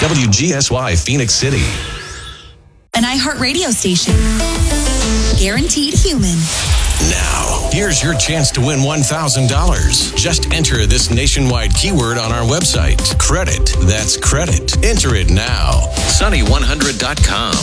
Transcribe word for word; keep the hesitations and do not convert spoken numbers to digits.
W G S Y Phoenix City. An iHeartRadio station. Guaranteed human. Now, here's your chance to win one thousand dollars. Just enter this nationwide keyword on our website. Credit. That's credit. Enter it now. Sunny one hundred dot com.